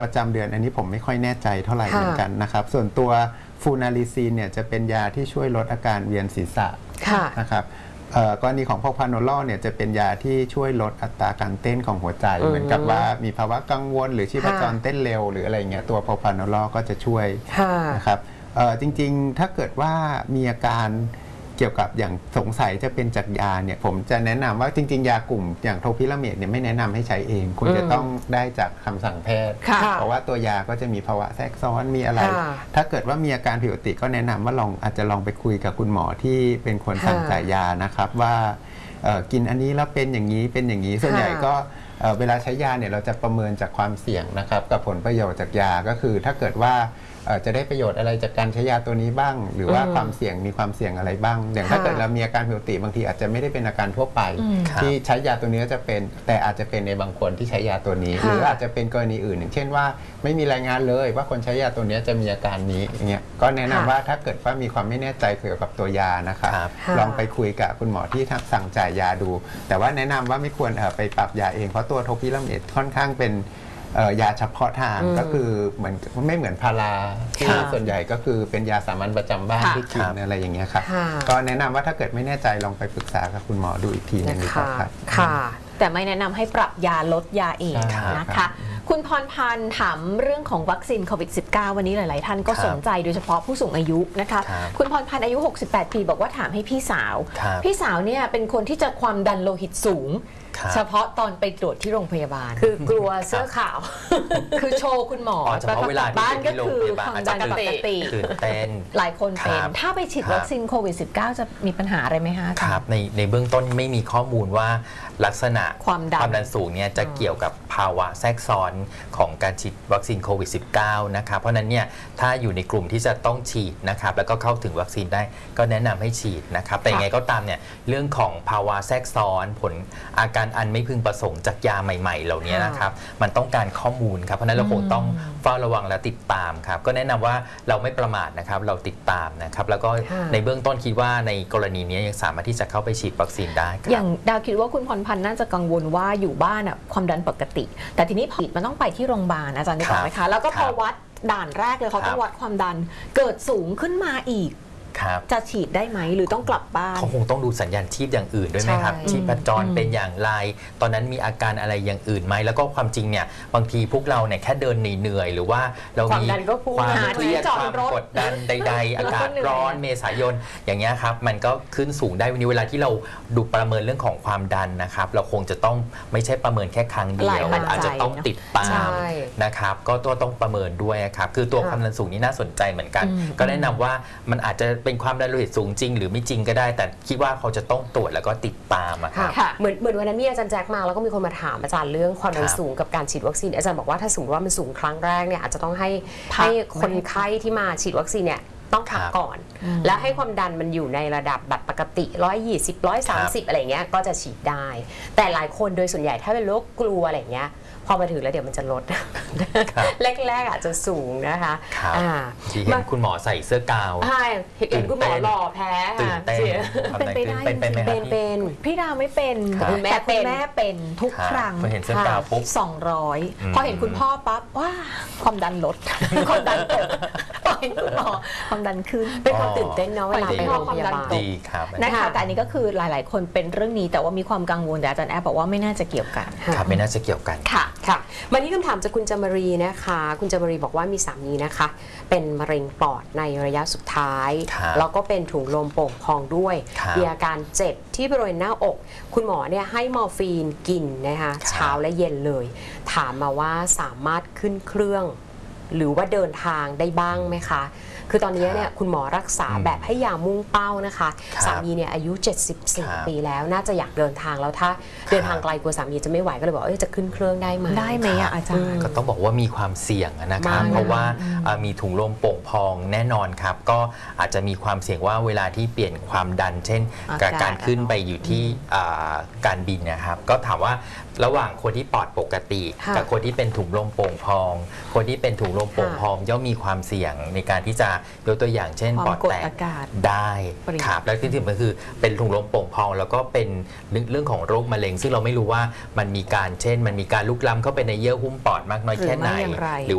ประจำเดือนอันนี้ผมไม่ค่อยแน่ใจเท่าไหร่เหมือนกันนะครับส่วนตัวฟูนาลิซีนเนี่ยจะเป็นยาที่ช่วยลดอาการเวียนศีรษะนะครับกรณีของพวกพาโนลอลเนี่ยจะเป็นยาที่ช่วยลดอัตราการเต้นของหัวใจเหมือนกับว่ามีภาวะกังวลหรือชีพจรเต้นเร็วหรืออะไรเงี้ยตัวพวกพาโนลอลก็จะช่วยนะครับจริงๆถ้าเกิดว่ามีอาการเกี่ยวกับอย่างสงสัยจะเป็นจากยาเนี่ยผมจะแนะนำว่าจริงๆยากลุ่มอย่างโทพิราเมดเนี่ยไม่แนะนำให้ใช้เองคุณจะต้องได้จากคำสั่งแพทย์เพราะว่าตัวยาก็จะมีภาวะแทรกซ้อนมีอะไรถ้าเกิดว่ามีอาการผิดปกติก็แนะนำว่าอาจจะลองไปคุยกับคุณหมอที่เป็นคนสั่งจ่ายยานะครับว่ากินอันนี้แล้วเป็นอย่างนี้เป็นอย่างนี้ส่วนใหญ่ก็เวลาใช้ยาเนี่ยเราจะประเมินจากความเสี่ยงนะครับกับผลประโยชน์จากยาก็คือถ้าเกิดว่าจะได้ประโยชน์อะไรจากการใช้ยาตัวนี้บ้างหรือว่าความเสี่ยงมีความเสี่ยงอะไรบ้างอย่างถ้าเกิดเรามีอาการผิดปกติบางทีอาจจะไม่ได้เป็นอาการทั่วไปที่ใช้ยาตัวนี้จะเป็นแต่อาจจะเป็นในบางคนที่ใช้ยาตัวนี้หรืออาจจะเป็นกรณีอื่นอย่างเช่นว่าไม่มีรายงานเลยว่าคนใช้ยาตัวนี้จะมีอาการนี้อย่างเงี้ยก็แนะนำว่าถ้าเกิดว่ามีความไม่แน่ใจเกี่ยวกับตัวยานะครับลองไปคุยกับคุณหมอที่สั่งจ่ายยาดูแต่ว่าแนะนำว่าไม่ควรไปปรับยาเองเพราะตัวโทพิราเมดค่อนข้างเป็นยาเฉพาะทางก็คือเหมือนไม่เหมือนพาราที่ส่วนใหญ่ก็คือเป็นยาสามัญประจำบ้านที่กินอะไรอย่างเงี้ยครับก็แนะนำว่าถ้าเกิดไม่แน่ใจลองไปปรึกษากับคุณหมอดูอีกทีนึงดีกว่าครับค่ะแต่ไม่แนะนำให้ปรับยาลดยาเองนะคะคุณพรพันธ์ถามเรื่องของวัคซีนโควิด -19 วันนี้หลายๆท่านก็สนใจโดยเฉพาะผู้สูงอายุนะคะคุณพรพันธ์อายุ68 ปีบอกว่าถามให้พี่สาวเนี่ยเป็นคนที่จะความดันโลหิตสูงเฉพาะตอนไปตรวจที่โรงพยาบาลคือกลัวเสื้อขาวคือโชว์คุณหมอเฉพาะเวลาที่ไปที่โรงพยาบาลความดันปกติตื่นเต้นหลายคนเป็นถ้าไปฉีดวัคซีนโควิด -19 จะมีปัญหาอะไรไหมคะครับในเบื้องต้นไม่มีข้อมูลว่าลักษณะความดันสูงเนี่ยจะเกี่ยวกับภาวะแทรกซ้อนของการฉีดวัคซีนโควิด -19 นะครับเพราะนั้นเนี่ยถ้าอยู่ในกลุ่มที่จะต้องฉีดนะครับแล้วก็เข้าถึงวัคซีนได้ก็แนะนำให้ฉีดนะครับแต่ยังไงก็ตามเนี่ยเรื่องของภาวะแทรกซ้อนผลอาการอันไม่พึงประสงค์จากยาใหม่ๆเหล่านี้นะครับมันต้องการข้อมูลครับเพราะนั้นเราคงต้องเฝ้าระวังและติดตามครับก็แนะนำว่าเราไม่ประมาทนะครับเราติดตามนะครับแล้วก็ในเบื้องต้นคิดว่าในกรณีนี้ยังสามารถที่จะเข้าไปฉีดวัคซีนได้อย่างดาวคิดว่าคุณพรพันธ์น่าจะกังวลว่าอยู่บ้านความดันปกติแต่ทีนี้พอมันต้องไปที่โรงพยาบาลอาจารย์ได้บอกไหมคะแล้วก็พอวัดด่านแรกเลยเขาต้องวัดความดันเกิดสูงขึ้นมาอีกจะฉีดได้ไหมหรือต้องกลับบ้านเขาคงต้องดูสัญญาณชีพอย่างอื่นด้วยไหมครับชีพจรเป็นอย่างไรตอนนั้นมีอาการอะไรอย่างอื่นไหมแล้วก็ความจริงเนี่ยบางทีพวกเราเนี่ยแค่เดินเหนื่อยหรือว่าเรามีความเครียดความกดดันใดๆอากาศร้อนเมษายนอย่างเงี้ยครับมันก็ขึ้นสูงได้วันนี้เวลาที่เราดูประเมินเรื่องของความดันนะครับเราคงจะต้องไม่ใช่ประเมินแค่ครั้งเดียวมันอาจจะต้องติดตามนะครับก็ต้องประเมินด้วยครับคือตัวความดันสูงนี่น่าสนใจเหมือนกันก็แนะนำว่ามันอาจจะเป็นความดันโลหิตสูงจริงหรือไม่จริงก็ได้แต่คิดว่าเขาจะต้องตรวจแล้วก็ติดตามค่ะเหมือนวันนั้นมีอาจารย์แจ็คมาแล้วก็มีคนมาถามอาจารย์เรื่องความดันสูงกับการฉีดวัคซีนอาจารย์บอกว่าถ้าสมมติว่ามันสูงครั้งแรกเนี่ยอาจจะต้องให้คนไข้ที่มาฉีดวัคซีนเนี่ยต้องพักก่อนแล้วให้ความดันมันอยู่ในระดับแบบปกติ120 130อะไรเงี้ยก็จะฉีดได้แต่หลายคนโดยส่วนใหญ่ถ้าเป็นโรคกลัวอะไรเงี้ยพอมาถึงแล้วเดี๋ยวมันจะลดแรกๆอาจจะสูงนะคะที่เห็นคุณหมอใส่เสื้อกาวใช่เห็นคุณหมอหล่อแพ้เป็นไปได้เป็นพี่ดาวไม่เป็นแต่คุณแม่เป็นทุกครั้งพอเห็นเสื้อกาวปุ๊บ 200พอเห็นคุณพ่อปั๊บว้าความดันลดความดันตกพอเห็นคุณหมอความดันขึ้นเป็นความตื่นเต้นเนาะเวลาไปโรงพยาบาลนะคะแต่อันนี้ก็คือหลายๆคนเป็นเรื่องนี้แต่ว่ามีความกังวลแต่อาจารย์แอฟบอกว่าไม่น่าจะเกี่ยวกันครับไม่น่าจะเกี่ยวกันค่ะมาที่คำถามจากคุณจามรีนะคะคุณจามรีบอกว่ามีสามีนะคะเป็นมะเร็งปอดในระยะสุดท้ายแล้วก็เป็นถุงลมโป่งพองด้วยมีอาการเจ็บที่บริเวณหน้าอกคุณหมอเนี่ยให้มอร์ฟีนกินนะคะเช้าและเย็นเลยถามมาว่าสามารถขึ้นเครื่องหรือว่าเดินทางได้บ้างไหมคะคือตอนนี้เนี่ยคุณหมอรักษาแบบให้ยามุ่งเป้านะคะสามีเนี่ยอายุ74ปีแล้วน่าจะอยากเดินทางแล้วถ้าเดินทางไกลกลัวสามีจะไม่ไหวก็เลยบอกจะขึ้นเครื่องได้ไหมอาจารย์ก็ต้องบอกว่ามีความเสี่ยงนะครับเพราะว่ามีถุงลมโป่งพองแน่นอนครับก็อาจจะมีความเสี่ยงว่าเวลาที่เปลี่ยนความดันเช่นการขึ้นไปอยู่ที่การบินนะครับก็ถามว่าระหว่างคนที่ปอดปกติกับคนที่เป็นถุงลมโป่งพองคนที่เป็นถุงลมโป่งพองย่อมมีความเสี่ยงในการที่จะยกตัวอย่างเช่นปอดแตกได้ครับแล้วที่สำคัญคือเป็นถุงลมโป่งพองแล้วก็เป็นเรื่องของโรคมะเร็งซึ่งเราไม่รู้ว่ามันมีการเช่นมันมีการลุกล้ำเข้าไปในเยื่อหุ้มปอดมากน้อยแค่ไหนหรือ